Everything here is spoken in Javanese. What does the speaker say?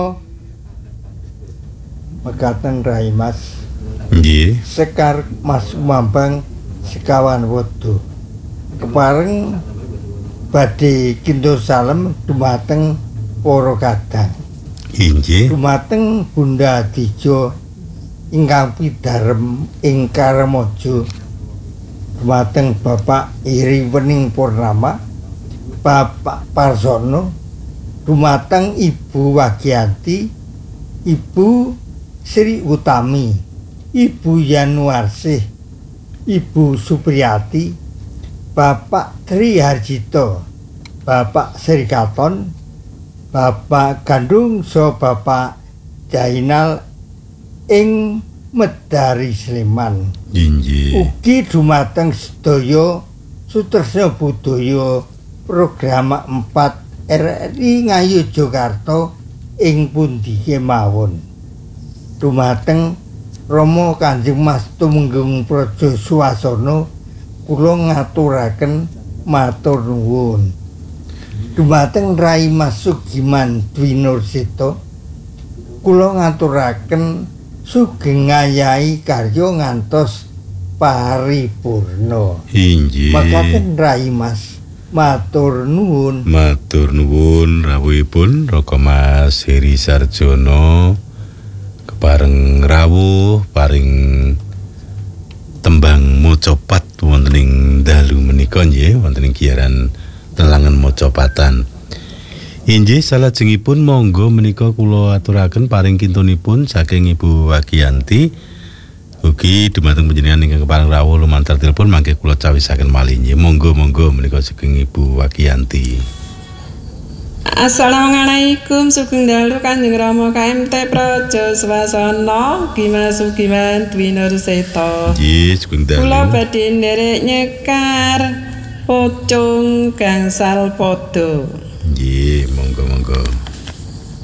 Mekaten Rai Mas. Nggih. Sekar Mas Mambang sekawan wedo. Kepareng badhe kinto salem dumateng para kadang. Inggih. Dumateng Bunda Dijo ingkang pidarem ing Karamaja. Dumateng Bapak Iri Wening Purnama, Bapak Parsono, dumateng Ibu Wagianti, Ibu Sri Utami, Ibu Yanuarsih, Ibu Supriyati, Bapak Tri Harjito, Bapak Sri Katon, Bapak Gandung so Bapak Jainal ing Medari Sleman. Inggih. Ugi dumateng sedaya sutresna budaya program 4 RRI Ngayogyakarta ing pundi kemawon. Dumateng Rama Kanjeng Mas Tumenggung Praja Swasana kula ngaturaken matur nuwun. Dumateng Rai Mas Sugiman Dwi Nursita kula ngaturaken sugeng ngayahi karya ngantos paripurna. Inggih. Mekaten Rai Mas, matur nuwun. Matur nuwun rawuhipun Raka Mas Heri Sarjono kepareng rawuh paring tembang mocopat wonten ing dalu menika nggih wonten ing giyaran Telangan Mocopatan. Inggih salajengipun monggo menika kula aturaken paring kintunipun saking Ibu Wagianti. Ugi dumateng panjenengan ingkang kepareng rawuh lumantar telepon mangke kula cawisaken malih nggih. Monggo menika saking Ibu Wagianti. Assalamualaikum sugeng dalu Kanjeng Rama KMT Praja Swasana Giman Dwi Nursita. Nggih, sugeng dalu. Kula badhe nderek nyekar pocong gangsal padha. Nggih, monggo.